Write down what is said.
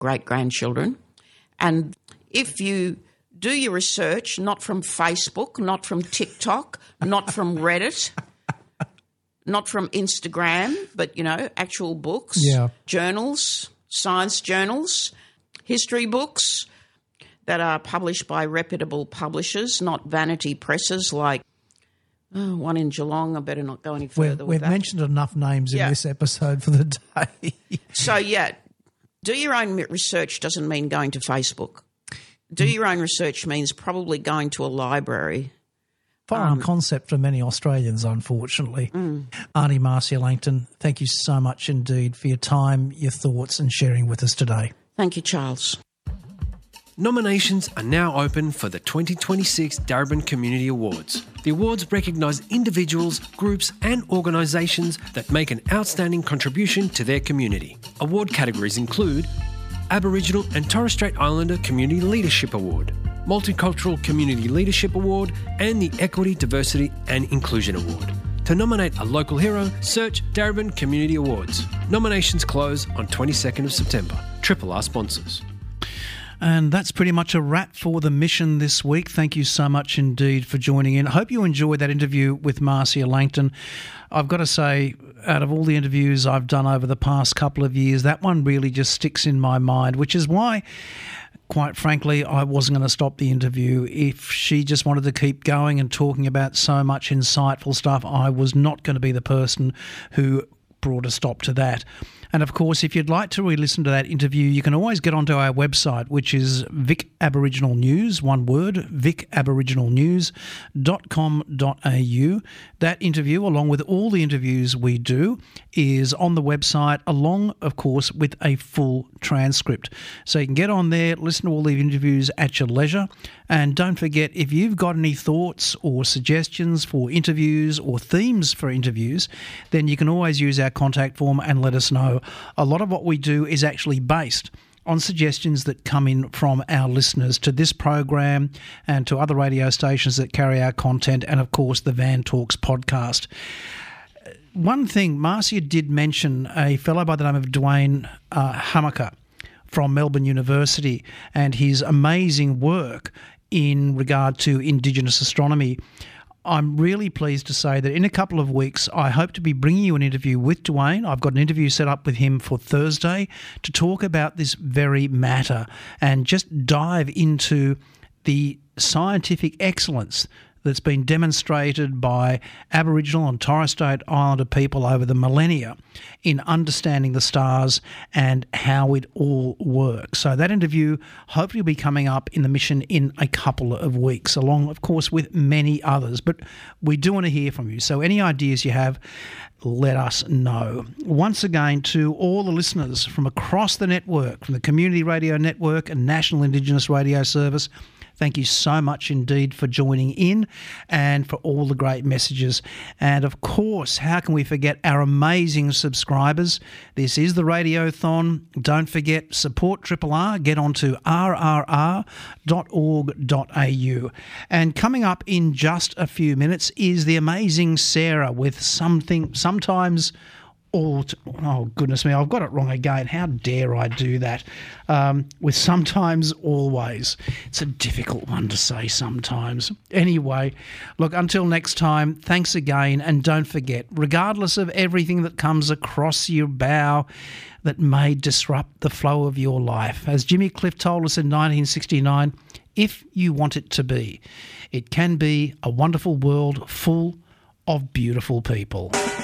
great-grandchildren. And if you do your research, not from Facebook, not from TikTok, not from Reddit, not from Instagram, but, actual books, journals, science journals, history books that are published by reputable publishers, not vanity presses like one in Geelong. I better not go any further with that. We've mentioned enough names in this episode for the day. So, do your own research doesn't mean going to Facebook. Do your own research means probably going to a library. Foreign concept for many Australians, unfortunately. Aunty Marcia Langton, thank you so much indeed for your time, your thoughts and sharing with us today. Thank you, Charles. Nominations are now open for the 2026 Darebin Community Awards. The awards recognise individuals, groups and organisations that make an outstanding contribution to their community. Award categories include Aboriginal and Torres Strait Islander Community Leadership Award, Multicultural Community Leadership Award and the Equity, Diversity and Inclusion Award. To nominate a local hero, search Darebin Community Awards. Nominations close on 22nd of September. Triple R sponsors. And that's pretty much a wrap for the mission this week. Thank you so much indeed for joining in. I hope you enjoyed that interview with Marcia Langton. I've got to say, out of all the interviews I've done over the past couple of years, that one really just sticks in my mind, which is why, quite frankly, I wasn't going to stop the interview. If she just wanted to keep going and talking about so much insightful stuff, I was not going to be the person who brought a stop to that. And of course, if you'd like to re-listen to that interview, you can always get onto our website, which is Vic Aboriginal News, one word, vicaboriginalnews.com.au. That interview, along with all the interviews we do, is on the website, along, of course, with a full transcript. So you can get on there, listen to all the interviews at your leisure. And don't forget, if you've got any thoughts or suggestions for interviews or themes for interviews, then you can always use our contact form and let us know. A lot of what we do is actually based on suggestions that come in from our listeners to this program and to other radio stations that carry our content and, of course, the Van Talks podcast. One thing, Marcia did mention a fellow by the name of Dwayne Hammaker from Melbourne University and his amazing work in regard to Indigenous astronomy. I'm really pleased to say that in a couple of weeks, I hope to be bringing you an interview with Dwayne. I've got an interview set up with him for Thursday to talk about this very matter and just dive into the scientific excellence that's been demonstrated by Aboriginal and Torres Strait Islander people over the millennia in understanding the stars and how it all works. So that interview hopefully will be coming up in the mission in a couple of weeks, along, of course, with many others. But we do want to hear from you. So any ideas you have, let us know. Once again, to all the listeners from across the network, from the Community Radio Network and National Indigenous Radio Service, thank you so much indeed for joining in and for all the great messages. And of course, how can we forget our amazing subscribers? This is the Radiothon. Don't forget, support Triple R. Get onto rrr.org.au. And coming up in just a few minutes is the amazing Sarah with sometimes... oh, goodness me, I've got it wrong again. How dare I do that? With sometimes, always. It's a difficult one to say sometimes. Anyway, look, until next time, thanks again. And don't forget, regardless of everything that comes across your bow that may disrupt the flow of your life, as Jimmy Cliff told us in 1969, if you want it to be, it can be a wonderful world full of beautiful people.